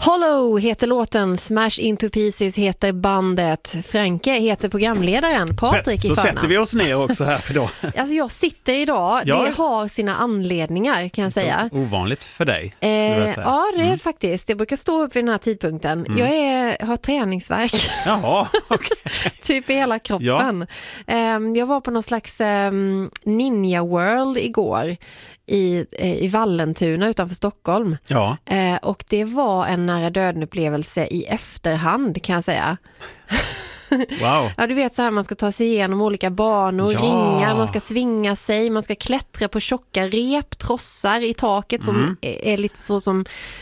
Hollow heter låten, Smash Into Pieces heter bandet, Franke heter programledaren, Patrik i Då förnamn. sätter vi oss ner också här för då. Alltså jag sitter idag, det har sina anledningar kan jag säga. Ovanligt för dig, skulle jag säga. Ja, det är det faktiskt. Jag brukar stå upp vid den här tidpunkten. Jag har träningsvärk. Jaha, okej. Typ i hela kroppen. Jag var på någon slags Ninja World igår i Vallentuna utanför Stockholm. Ja. Och det var en nära döden-upplevelse i efterhand kan jag säga. Wow. Ja, du vet så här, man ska ta sig igenom olika banor, ringar, man ska svinga sig, man ska klättra på tjocka rep, trossar i taket som är lite så som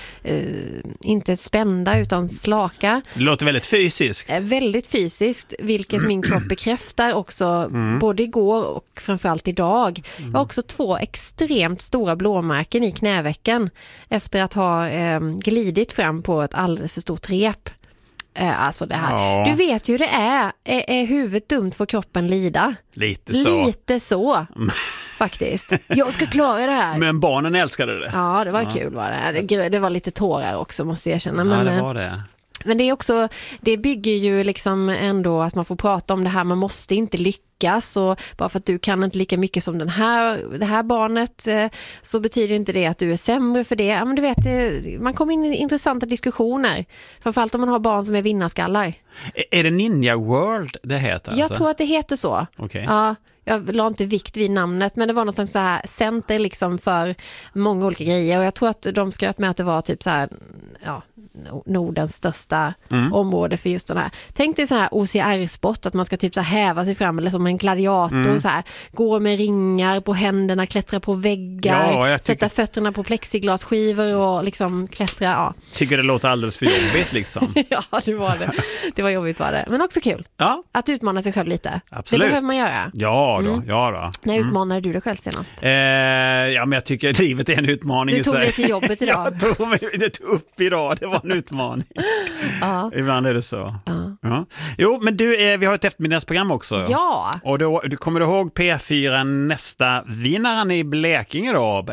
inte spända utan slaka. Det låter väldigt fysiskt. Väldigt fysiskt, vilket min kropp bekräftar också både igår och framförallt idag. Jag har också 2 extremt stora blåmärken i knävecken efter att ha glidit fram på ett alldeles för stort rep. Alltså det här. Ja. Du vet ju det är huvudet dumt för kroppen lida. Lite så. Faktiskt. Jag ska klara det här. Men barnen älskade det. Ja, det var kul var det. Det var lite tårar också måste jag erkänna. Men, det var det. Men det är också, det bygger ju liksom ändå att man får prata om det här. Man måste inte lyckas och bara för att du kan inte lika mycket som det här barnet så betyder inte det att du är sämre för det. Ja, men du vet, man kommer in i intressanta diskussioner. Framförallt om man har barn som är vinnarskallar. Är det Ninja World det heter? Jag tror att det heter så. Okay. Ja. Jag la inte vikt vid namnet, men det var någonstans så här center liksom för många olika grejer. Och jag tror att de skröt med att det var typ så här, Nordens största område för just den här. Tänk dig så här OCR-sport, att man ska typ så här häva sig fram eller som en gladiator så här, gå med ringar på händerna, klättra på väggar, sätta fötterna på plexiglasskivor och liksom klättra, ja. Tycker det låter alldeles för jobbigt liksom. Ja, det var det. Det var jobbigt var det. Men också kul. Ja. Att utmana sig själv lite. Absolut. Det behöver man göra. Ja då. När utmanade du dig själv senast? Ja, men jag tycker att livet är en utmaning. Du tog det till jobbet idag. Jag tog det upp idag. Det var en utmaning. Ja. Ibland är det så. Ja. Jo, men vi har ett eftermiddagsprogram också. Ja. Och du kommer ihåg P4 nästa vinnaren i Blekinge då?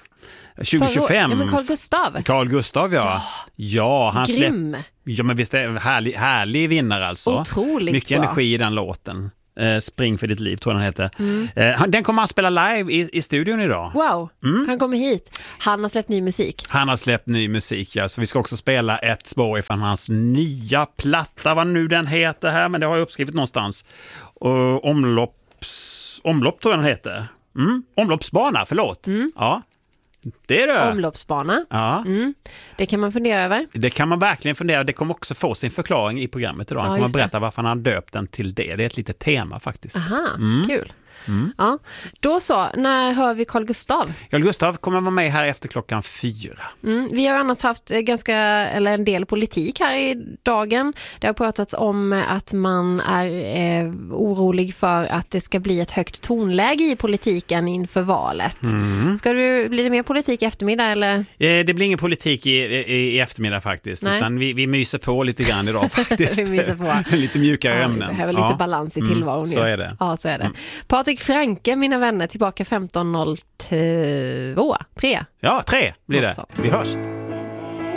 2025. Ja, men Carl Gustav, ja. Ja, han grym. Ja, men visst är det härlig vinnare alltså. Otroligt mycket bra. Energi i den låten. Spring för ditt liv, tror jag den heter. Den kommer han spela live i studion idag. Wow, han kommer hit. Han har släppt ny musik. Ja. Så vi ska också spela ett spår från hans nya platta, vad nu den heter här, men det har jag uppskrivit någonstans. Omlopp tror jag den heter. Omloppsbana, förlåt. Ja. Det är det. Omloppsbana. Ja. Det kan man fundera över. Det kan man verkligen fundera. Det kommer också få sin förklaring i programmet idag. Han kommer berätta varför han har döpt den till det. Det är ett litet tema faktiskt. Aha, kul. Ja. Då så, när hör vi Carl Gustav? Carl Gustav kommer vara med här efter 4:00. Vi har annars haft en del politik här i dagen. Det har pratats om att man är orolig för att det ska bli ett högt tonläge i politiken inför valet. Blir det mer politik i eftermiddag eller? Det blir ingen politik i eftermiddag faktiskt. Utan vi myser på lite grann idag faktiskt. Vi myser på. Lite mjukare ämnen. Vi behöver lite balans i tillvaron. Så är det. Ja, så är det. Patrik Franke, mina vänner, tillbaka 15:02. 3. Ja, 3 blir det. Vi hörs.